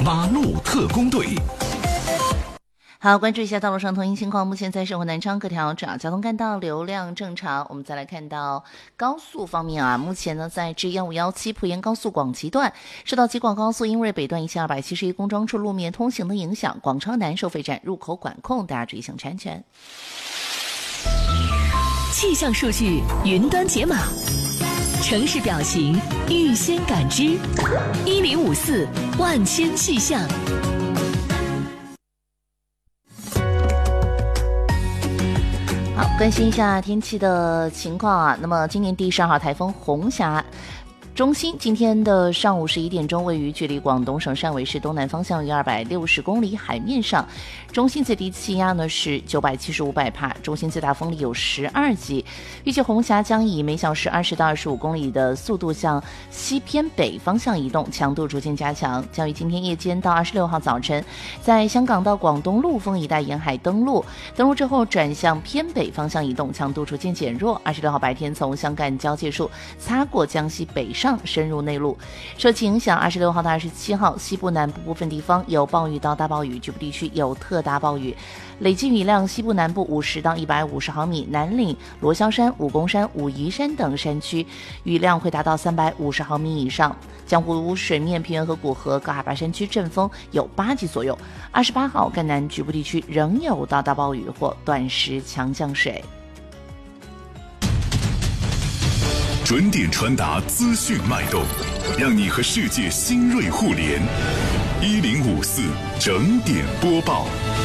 马路特工队。 好，关注一下道路上通行情况。目前在生活南昌各条主要交通干道流量正常。我们再来看到高速方面啊，目前呢在至1517蒲盐高速广吉段，受到吉广高速英瑞北段1271公庄处路面通行的影响，广昌南收费站入口管控，大家注意行车安全。 气象数据云端解码，城市表情预先感知，1054万千气象。 好，关心一下天气的情况啊。那么今年第12号台风红霞中心今天的上午11点钟，位于距离广东省汕尾市东南方向约260公里海面上，中心最低气压呢是975百帕，中心最大风力有12级。预计红霞将以每小时20到25公里的速度向西偏北方向移动，强度逐渐加强，将于今天夜间到26号早晨，在香港到广东陆丰一带沿海登陆之后转向偏北方向移动，强度逐渐减弱。26号白天从香港交界处擦过江西北上，深入内陆。受其影响，26号到27号西部南部部分地方有暴雨到大暴雨，局部地区有特大暴雨，累计雨量西部南部50到150毫米，南岭、罗霄山、武功山、武夷山等山区雨量会达到350毫米以上。江湖水面、平原和古河各海拔山区阵风有8级左右。28号赣南局部地区仍有到大暴雨或短时强降水。 准点传达资讯脉动，让你和世界新锐互联。1054整点播报。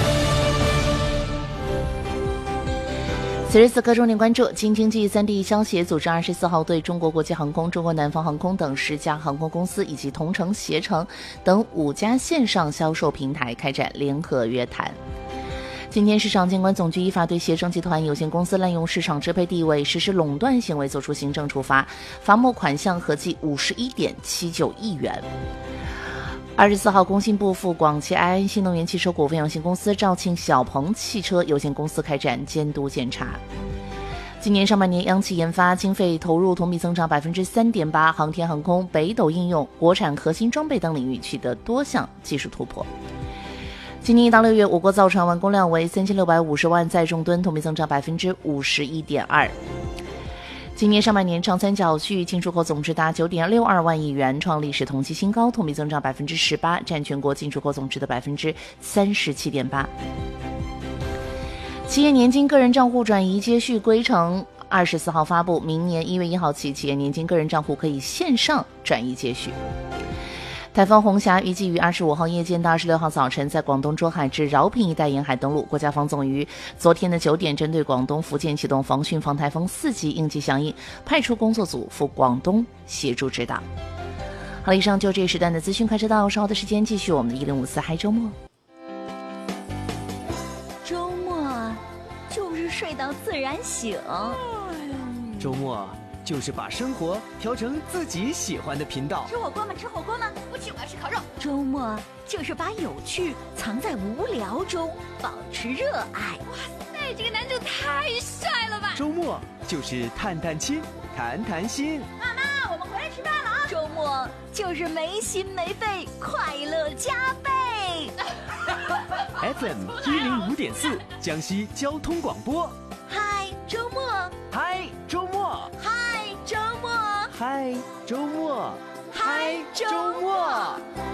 此时此刻，重点关注京津冀3地消协组织24号对中国国际航空、中国南方航空等10家航空公司以及同程、携程等5家线上销售平台开展联合约谈。今天，市场监管总局依法对携程集团有限公司滥用市场支配地位、实施垄断行为作出行政处罚，罚没款项合计51.79亿元。24号，工信部赴广汽埃安新能源汽车股份有限公司、肇庆小鹏汽车有限公司开展监督检查。今年上半年，央企研发经费投入同比增长3.8%，航天航空、北斗应用、国产核心装备等领域取得多项技术突破。今年1到6月，我国造船完工量为3650万载重吨，同比增长51.2%。今年上半年，长三角区域进出口总值达9.62万亿元，创历史同期新高，同比增长18%，占全国进出口总值的37.8%。企业年金个人账户转移接续规程24号发布，明年1月1号起，企业年金个人账户可以线上转移接续。台风红霞预计于25号夜间到26号早晨在广东珠海至饶平一带沿海登陆。国家防总于昨天的9点，针对广东、福建启动防汛防台风4级应急响应，派出工作组赴广东协助指导。好了，以上就这一时段的资讯，快车道，稍后的时间继续我们的1054嗨周末。 周末就是睡到自然醒， 周末就是把生活调成自己喜欢的频道。 吃火锅吗？吃火锅吗？不去，我要吃烤肉。周末就是把有趣藏在无聊中，保持热爱。 哇塞，这个男主太帅了吧！ 周末就是探探亲，谈谈心。 妈妈，我们回来吃饭了啊！周末就是没心没肺，快乐加倍。 FM 105.4，江西交通广播。 嗨，周末！ 嗨，周末！ 嗨，周末！ 嗨，周末！ 嗨，周末！